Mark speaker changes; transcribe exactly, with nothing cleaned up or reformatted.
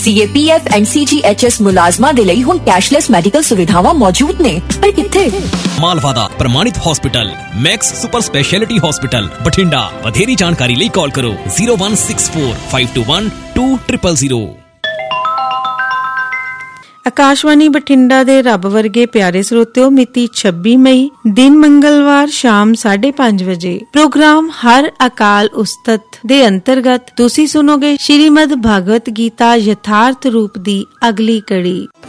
Speaker 1: C A P F and ਸੀ ਜੀ H S ਮੁਲਾਜ਼ਮਾਂ ਦੇ ਲਈ ਹੁਣ ਕੈਸ਼ਲੈਸ ਮੈਡੀਕਲ ਸੁਵਿਧਾਵਾਂ ਮੌਜੂਦ ਨੇ। ਪਰ ਕਿੱਥੇ?
Speaker 2: ਮਾਲਵਾ ਦਾ ਪ੍ਰਮਾਣਿਤ hospital Max super speciality hospital Bathinda. ਵਧੇਰੀ ਜਾਣਕਾਰੀ ਲਈ ਕਾਲ ਕਰੋ zero one six four five two one two zero zero zero।
Speaker 3: Akashvani Bathinda ਦੇ ਰੱਬ ਵਰਗੇ ਪਿਆਰੇ ਸਰੋਤਿਓ, ਮਿਤੀ ਛੱਬੀ ਮਈ ਦਿਨ ਮੰਗਲਵਾਰ ਸ਼ਾਮ ਸਾਢੇ ਪੰਜ ਵਜੇ ਪ੍ਰੋਗਰਾਮ ਹਰ ਅਕਾਲ ਉਸਤਤ ਦੇ ਅੰਤਰਗਤ ਤੁਸੀਂ ਸੁਣੋਗੇ ਸ਼੍ਰੀਮਦ ਭਗਵਤ ਗੀਤਾ ਯਥਾਰਥ ਰੂਪ ਦੀ ਅਗਲੀ ਕੜੀ।